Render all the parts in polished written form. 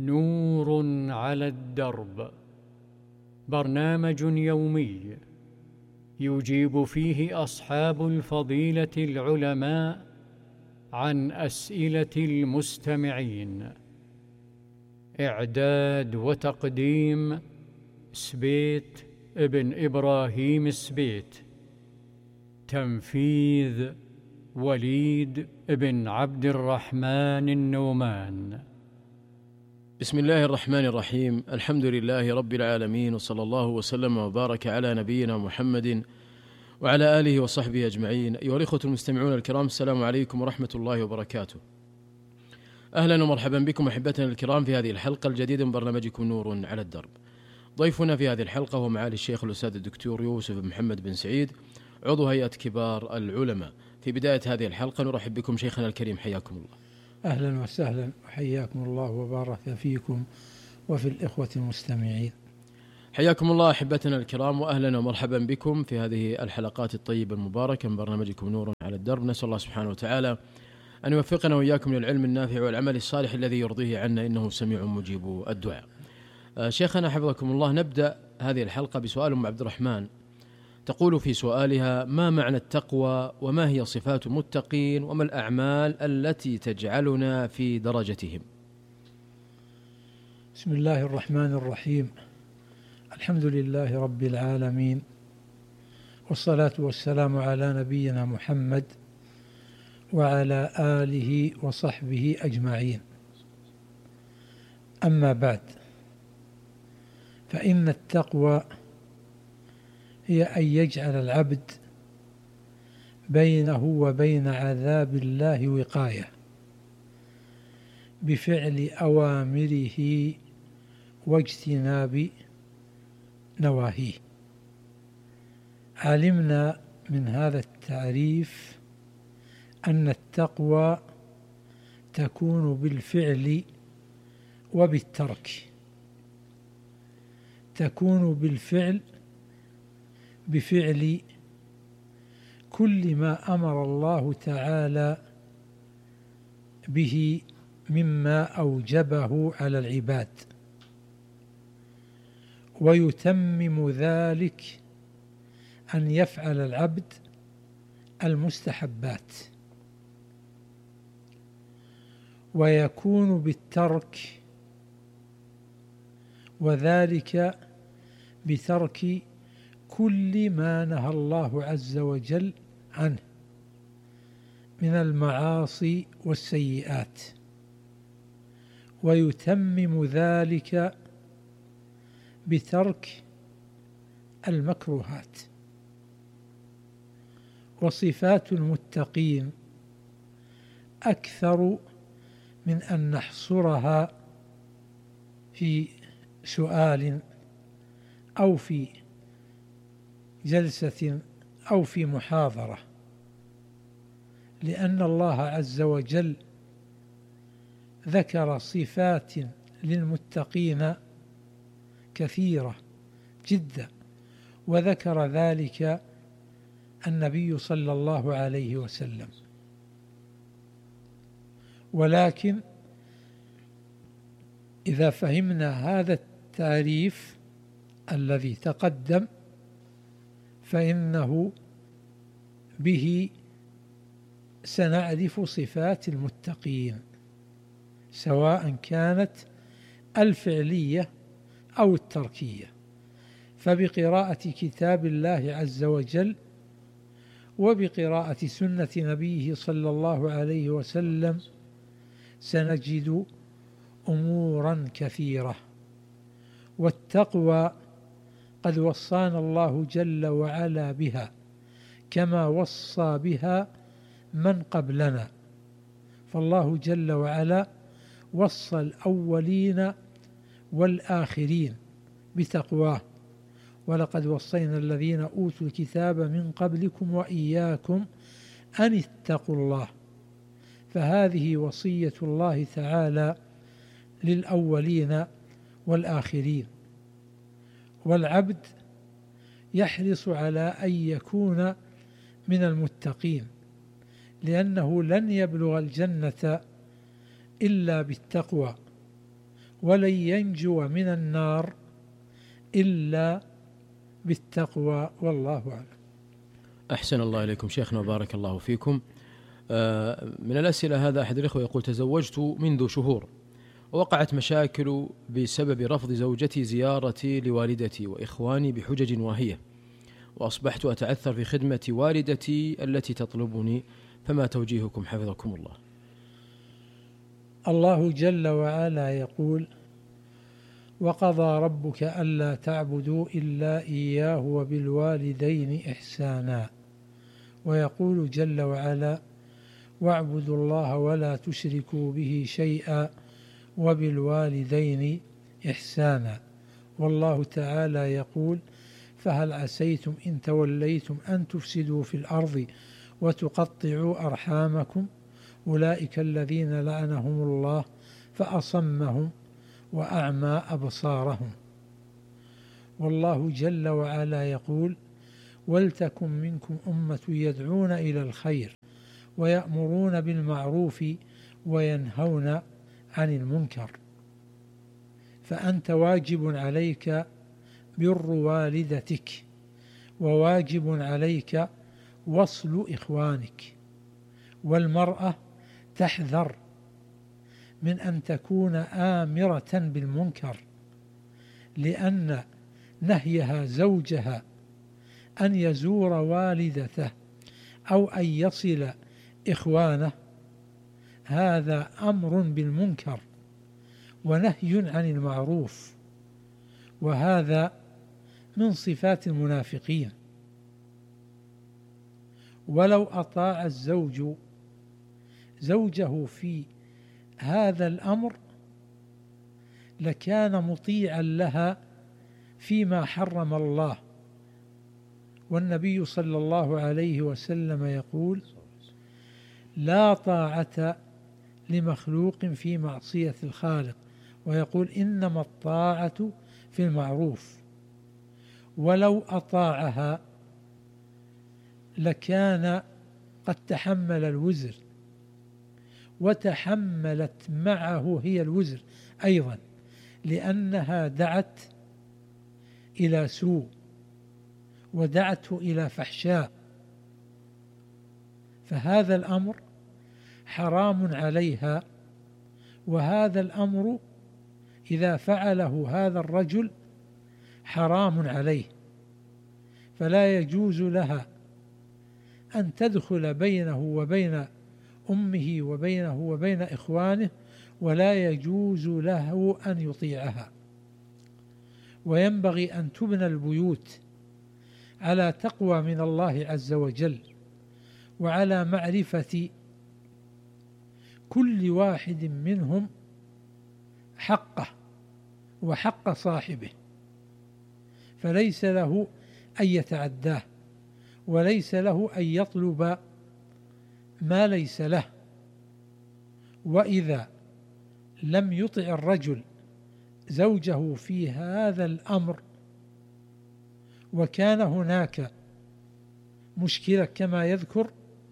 نور على الدرب، برنامج يومي يجيب فيه أصحاب الفضيلة العلماء عن أسئلة المستمعين. إعداد وتقديم سبيت ابن إبراهيم سبيت. تنفيذ وليد بن عبد الرحمن النومان. بسم الله الرحمن الرحيم. الحمد لله رب العالمين، وصلى الله وسلم وبارك على نبينا محمد وعلى آله وصحبه أجمعين. أيها الإخوة المستمعون الكرام، السلام عليكم ورحمة الله وبركاته. أهلا ومرحبا بكم أحبتنا الكرام في هذه الحلقة الجديدة من برنامجكم نور على الدرب. ضيفنا في هذه الحلقة هو معالي الشيخ الأستاذ الدكتور يوسف بن محمد بن سعيد، عضو هيئة كبار العلماء. في بداية هذه الحلقة نرحب بكم شيخنا الكريم، حياكم الله. أهلا وسهلا وحياكم الله وبارك فيكم وفي الإخوة المستمعين. حياكم الله أحبتنا الكرام، وأهلا ومرحبا بكم في هذه الحلقات الطيبة المباركة من برنامجكم نور على الدرب. نسأل الله سبحانه وتعالى أن يوفقنا وإياكم للعلم النافع والعمل الصالح الذي يرضيه عنا، إنه سميع مجيب الدعاء. شيخنا حفظكم الله، نبدأ هذه الحلقة بسؤال أم عبد الرحمن، تقول في سؤالها: ما معنى التقوى، وما هي صفات المتقين، وما الأعمال التي تجعلنا في درجتهم؟ بسم الله الرحمن الرحيم. الحمد لله رب العالمين، والصلاة والسلام على نبينا محمد وعلى آله وصحبه أجمعين. أما بعد، فإن التقوى هي أن يجعل العبد بينه وبين عذاب الله وقاية بفعل أوامره واجتناب نواهيه. علمنا من هذا التعريف أن التقوى تكون بالفعل وبالترك. تكون بالفعل بفعل كل ما أمر الله تعالى به مما أوجبه على العباد، ويتمم ذلك أن يفعل العبد المستحبات. ويكون بالترك، وذلك بترك كل ما نهى الله عز وجل عنه من المعاصي والسيئات، ويتمم ذلك بترك المكروهات. وصفات المتقين أكثر من أن نحصرها في سؤال أو في جلسة أو في محاضرة، لأن الله عز وجل ذكر صفات للمتقين كثيرة جدا، وذكر ذلك النبي صلى الله عليه وسلم. ولكن إذا فهمنا هذا التعريف الذي تقدم، فإنه به سنعرف صفات المتقين، سواء كانت الفعلية أو التركية. فبقراءة كتاب الله عز وجل وبقراءة سنة نبيه صلى الله عليه وسلم سنجد أمورا كثيرة. والتقوى قد وصانا الله جل وعلا بها، كما وصى بها من قبلنا. فالله جل وعلا وصى الأولين والآخرين بتقواه: ولقد وصينا الذين أوتوا الكتاب من قبلكم وإياكم أن اتقوا الله. فهذه وصية الله تعالى للأولين والآخرين. والعبد يحرص على أن يكون من المتقين، لأنه لن يبلغ الجنة إلا بالتقوى، ولن ينجو من النار إلا بالتقوى، والله أعلم. أحسن الله إليكم شيخنا وبارك الله فيكم. من الأسئلة هذا أحد الإخوة يقول: تزوجت منذ شهور ووقعت مشاكل بسبب رفض زوجتي زيارتي لوالدتي وإخواني بحجج واهية، وأصبحت أتعثر في خدمة والدتي التي تطلبني، فما توجيهكم حفظكم الله؟ الله جل وعلا يقول: وقضى ربك ألا تعبدوا إلا إياه وبالوالدين إحسانا. ويقول جل وعلا: واعبدوا الله ولا تشركوا به شيئا وبالوالدين إحسانا. والله تعالى يقول: فهل عسيتم إن توليتم أن تفسدوا في الأرض وتقطعوا أرحامكم أولئك الذين لعنهم الله فأصمهم وأعمى أبصارهم. والله جل وعلا يقول: ولتكن منكم أمة يدعون إلى الخير ويأمرون بالمعروف وينهون عن المنكر. فأنت واجب عليك بر والدتك، وواجب عليك وصل إخوانك. والمرأة تحذر من أن تكون آمرة بالمنكر، لأن نهيها زوجها أن يزور والدته أو أن يصل إخوانه هذا أمر بالمنكر ونهي عن المعروف، وهذا من صفات المنافقين. ولو أطاع الزوج زوجه في هذا الأمر لكان مطيعا لها فيما حرم الله. والنبي صلى الله عليه وسلم يقول: لا طاعة لمخلوق في معصية الخالق، ويقول: إنما الطاعة في المعروف. ولو أطاعها لكان قد تحمل الوزر، وتحملت معه هي الوزر أيضا، لأنها دعت إلى سوء ودعته إلى فحشاء، فهذا الأمر حرام عليها. وهذا الأمر إذا فعله هذا الرجل حرام عليه، فلا يجوز لها أن تدخل بينه وبين أمه وبينه وبين إخوانه، ولا يجوز له أن يطيعها. وينبغي أن تبنى البيوت على تقوى من الله عز وجل، وعلى معرفة كل واحد منهم حقه وحق صاحبه، فليس له أن يتعداه، وليس له أن يطلب ما ليس له. وإذا لم يطع الرجل زوجه في هذا الأمر وكان هناك مشكلة كما يذكر،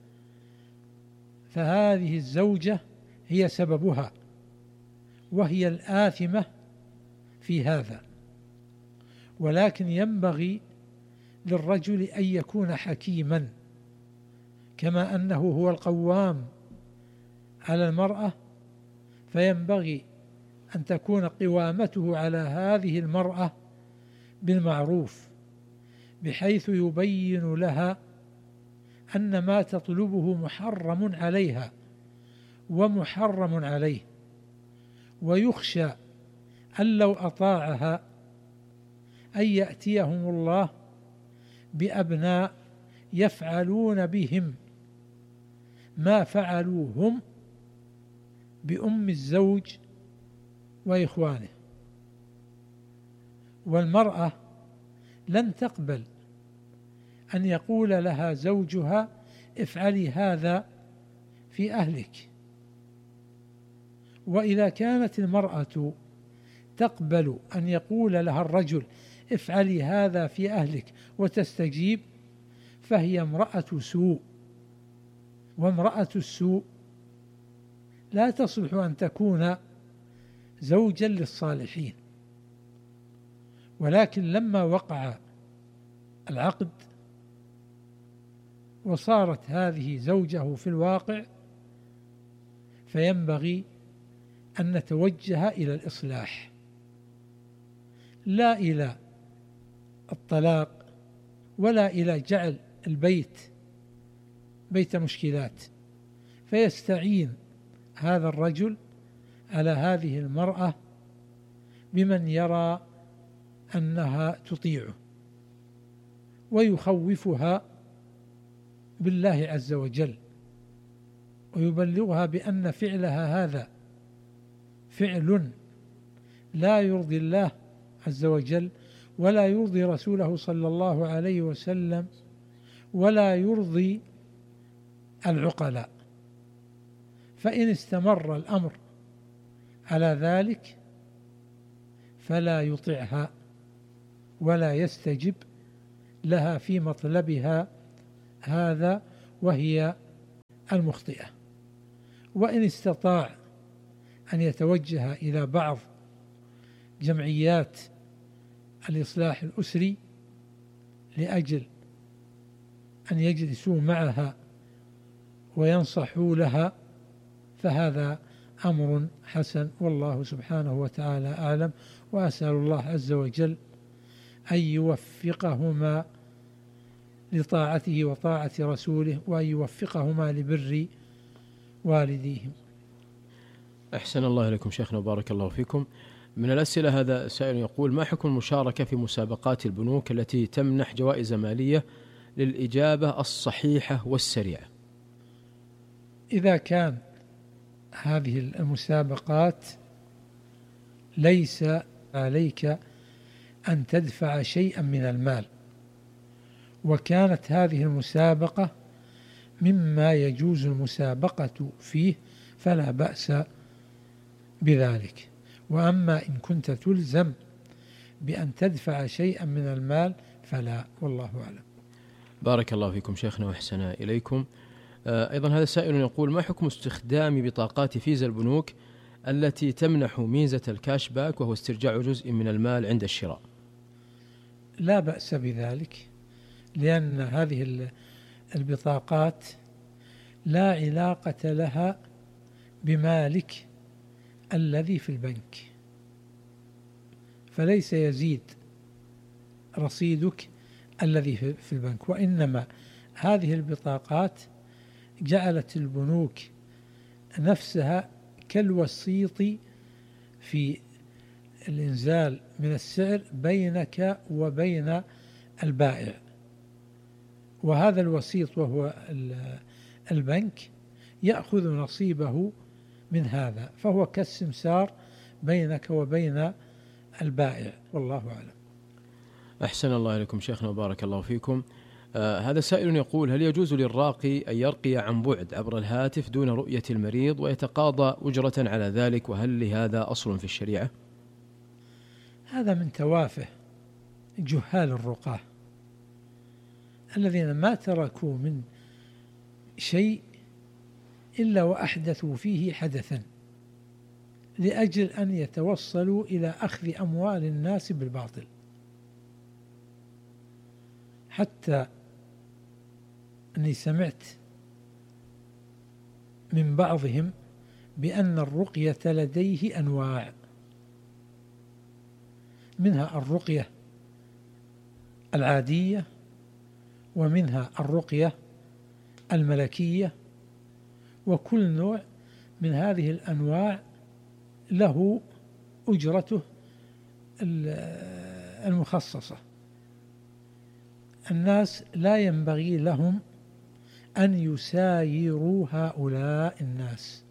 فهذه الزوجة هي سببها، وهي الآثمة في هذا. ولكن ينبغي للرجل أن يكون حكيما، كما أنه هو القوام على المرأة، فينبغي أن تكون قوامته على هذه المرأة بالمعروف، بحيث يبين لها أن ما تطلبه محرم عليها ومحرم عليه، ويخشى أن لو أطاعها أن يأتيهم الله بأبناء يفعلون بهم ما فعلوا هم بأم الزوج وإخوانه. والمرأة لن تقبل أن يقول لها زوجها: افعلي هذا في أهلك. وإذا كانت المرأة تقبل أن يقول لها الرجل: افعلي هذا في أهلك وتستجيب، فهي امرأة سوء، وامرأة السوء لا تصلح أن تكون زوجا للصالحين، ولكن لما وقع العقد وصارت هذه زوجه في الواقع، فينبغي أن نتوجه إلى الإصلاح لا إلى الطلاق ولا إلى جعل البيت بيت مشكلات. فيستعين هذا الرجل على هذه المرأة بمن يرى أنها تطيعه، ويخوفها بالله عز وجل، ويبلغها بأن فعلها هذا فعل لا يرضي الله عز وجل ولا يرضي رسوله صلى الله عليه وسلم ولا يرضي العقلاء. فإن استمر الأمر على ذلك فلا يطيعها ولا يستجب لها في مطلبها هذا وهي المخطئة. وإن استطاع أن يتوجه إلى بعض جمعيات الإصلاح الأسري لأجل أن يجلسوا معها وينصحوا لها فهذا أمر حسن، والله سبحانه وتعالى أعلم. وأسأل الله عز وجل أن يوفقهما لطاعته وطاعة رسوله، وأن يوفقهما لبر والديهم. أحسن الله إليكم شيخنا وبارك الله فيكم. من الأسئلة هذا سائل يقول: ما حكم المشاركة في مسابقات البنوك التي تمنح جوائز مالية للإجابة الصحيحة والسريعة؟ إذا كان هذه المسابقات ليس عليك أن تدفع شيئا من المال، وكانت هذه المسابقة مما يجوز المسابقة فيه، فلا بأس بذلك. وأما إن كنت تلزم بأن تدفع شيئا من المال فلا، والله أعلم. بارك الله فيكم شيخنا وأحسن إليكم. أيضا هذا سائل يقول: ما حكم استخدام بطاقات فيزا البنوك التي تمنح ميزة الكاش باك وهو استرجاع جزء من المال عند الشراء؟ لا بأس بذلك، لأن هذه البطاقات لا علاقة لها بمالك الذي في البنك، فليس يزيد رصيدك الذي في البنك، وإنما هذه البطاقات جعلت البنوك نفسها كالوسيط في الإنزال من السعر بينك وبين البائع، وهذا الوسيط وهو البنك يأخذ نصيبه من هذا، فهو كالسمسار بينك وبين البائع، والله أعلم. أحسن الله إليكم شيخنا وبارك الله فيكم. هذا سائل يقول: هل يجوز للراقي أن يرقي عن بعد عبر الهاتف دون رؤية المريض ويتقاضى أجرة على ذلك، وهل لهذا أصل في الشريعة؟ هذا من توافه جهال الرقاة الذين ما تركوا من شيء إلا وأحدثوا فيه حدثا لأجل أن يتوصلوا إلى أخذ أموال الناس بالباطل، حتى أني سمعت من بعضهم بأن الرقية لديه أنواع، منها الرقية العادية، ومنها الرقية الملكية، وكل نوع من هذه الأنواع له أجرته المخصصة. الناس لا ينبغي لهم أن يسايروا هؤلاء الناس،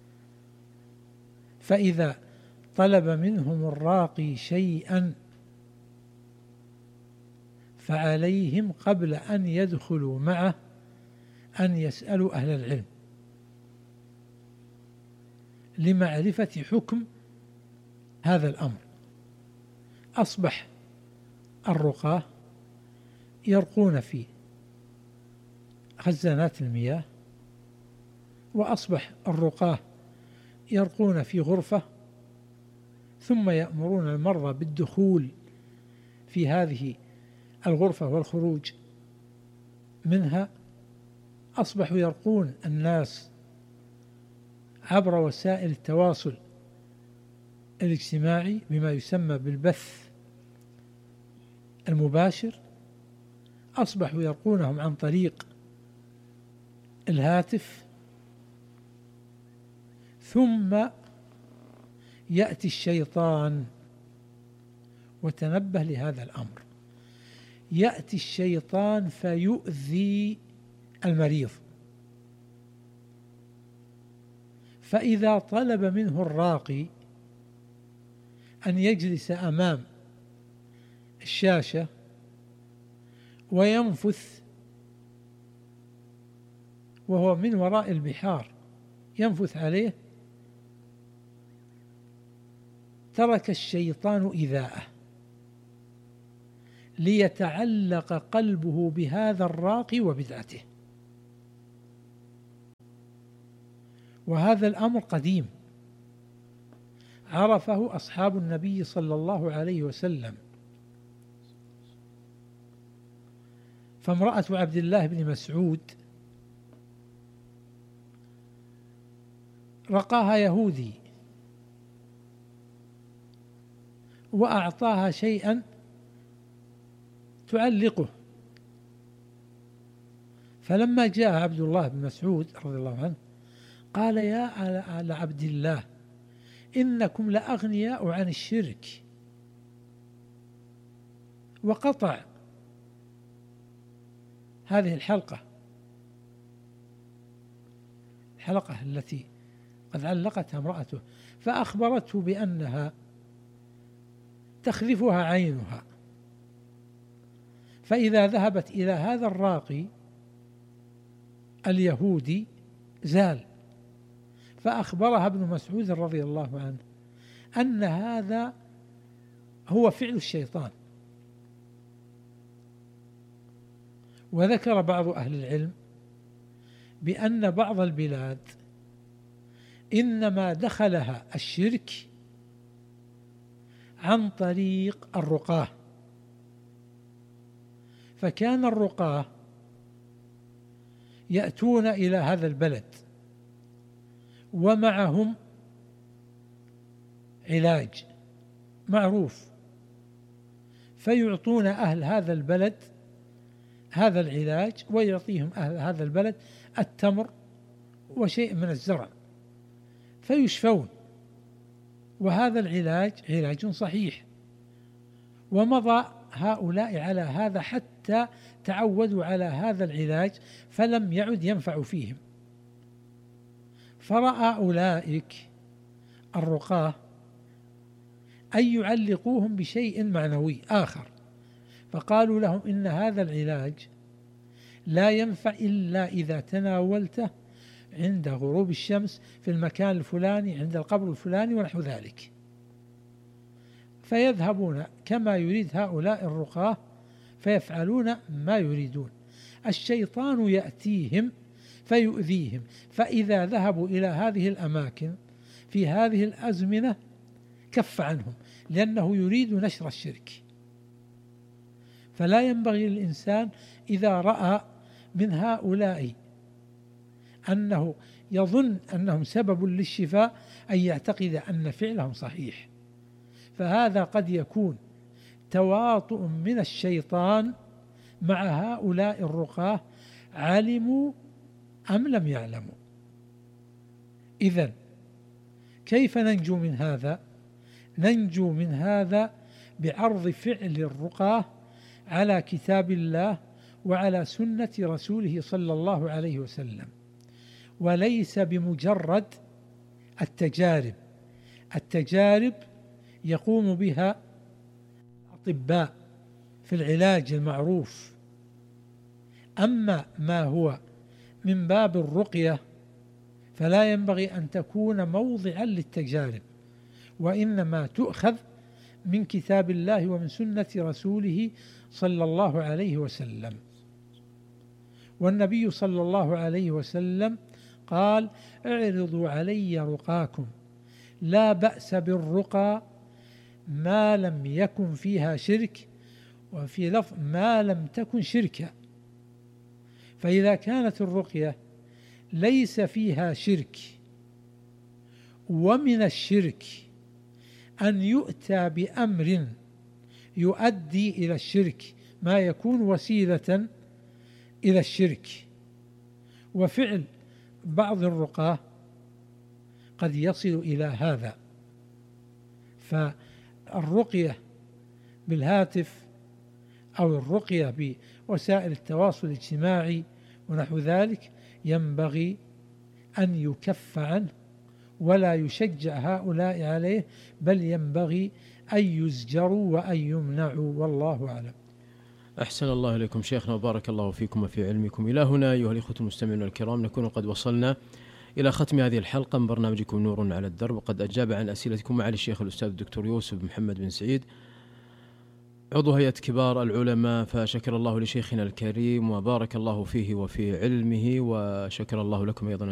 فإذا طلب منهم الراقي شيئا فعليهم قبل أن يدخلوا معه أن يسألوا أهل العلم لمعرفة حكم هذا الأمر. أصبح الرقاة يرقون في خزانات المياه، وأصبح الرقاة يرقون في غرفة ثم يأمرون المرضى بالدخول في هذه الغرفة والخروج منها، أصبحوا يرقون الناس عبر وسائل التواصل الاجتماعي بما يسمى بالبث المباشر، أصبحوا يرقونهم عن طريق الهاتف، ثم يأتي الشيطان. وتنبه لهذا الأمر، يأتي الشيطان فيؤذي المريض، فإذا طلب منه الراقي أن يجلس أمام الشاشة وينفث وهو من وراء البحار ينفث عليه، ترك الشيطان إيذاءه ليتعلق قلبه بهذا الراقي وبدعته. وهذا الأمر قديم عرفه أصحاب النبي صلى الله عليه وسلم، فامرأة عبد الله بن مسعود رقاها يهودي وأعطاها شيئا تعلقه، فلما جاء عبد الله بن مسعود رضي الله عنه قال: يا آل عبد الله، إنكم لأغنياء عن الشرك، وقطع هذه الحلقة التي قد علقتها امرأته، فأخبرته بأنها تخلفها عينها، فإذا ذهبت إلى هذا الراقي اليهودي زال. فأخبرها ابن مسعود رضي الله عنه أن هذا هو فعل الشيطان. وذكر بعض أهل العلم بأن بعض البلاد إنما دخلها الشرك عن طريق الرقاة، فكان الرقاة يأتون إلى هذا البلد ومعهم علاج معروف، فيعطون أهل هذا البلد هذا العلاج، ويعطيهم أهل هذا البلد التمر وشيء من الزرع فيشفون، وهذا العلاج علاج صحيح. ومضى هؤلاء على هذا حتى تعودوا على هذا العلاج فلم يعد ينفع فيهم، فرأى أولئك الرقاة أن يعلقوهم بشيء معنوي آخر، فقالوا لهم: إن هذا العلاج لا ينفع إلا إذا تناولته عند غروب الشمس في المكان الفلاني عند القبر الفلاني ونحو ذلك. فيذهبون كما يريد هؤلاء الرقاة فيفعلون ما يريدون. الشيطان يأتيهم فيؤذيهم، فإذا ذهبوا إلى هذه الأماكن في هذه الأزمنة كف عنهم، لأنه يريد نشر الشرك. فلا ينبغي للإنسان إذا رأى من هؤلاء أنه يظن أنهم سبب للشفاء أن يعتقد أن فعلهم صحيح، فهذا قد يكون تواطؤ من الشيطان مع هؤلاء الرقاة، علموا أم لم يعلموا. إذن كيف ننجو من هذا؟ ننجو من هذا بعرض فعل الرقاة على كتاب الله وعلى سنة رسوله صلى الله عليه وسلم، وليس بمجرد التجارب يقوم بها أطباء في العلاج المعروف. أما ما هو من باب الرقية فلا ينبغي أن تكون موضعا للتجارب، وإنما تؤخذ من كتاب الله ومن سنة رسوله صلى الله عليه وسلم. والنبي صلى الله عليه وسلم قال: اعرضوا علي رقاكم، لا بأس بالرقى ما لم يكن فيها شرك، وفي لفظ ما لم تكن شركا. فإذا كانت الرقية ليس فيها شرك، ومن الشرك أن يؤتى بأمر يؤدي إلى الشرك، ما يكون وسيلة إلى الشرك، وفعل بعض الرقاة قد يصل إلى هذا. فالرقية بالهاتف أو الرقية بوسائل التواصل الاجتماعي ونحو ذلك ينبغي أن يكف عنه ولا يشجع هؤلاء عليه، بل ينبغي أن يزجروا وأن يمنعوا، والله أعلم. أحسن الله إليكم شيخنا وبارك الله فيكم وفي علمكم. إلى هنا أيها الإخوة المستمعون الكرام نكون قد وصلنا إلى ختم هذه الحلقة من برنامجكم نور على الدرب، وقد أجاب عن أسئلتكم معالي الشيخ الأستاذ الدكتور يوسف محمد بن سعيد عضو هيئة كبار العلماء، فشكر الله لشيخنا الكريم وبارك الله فيه وفي علمه، وشكر الله لكم أيضا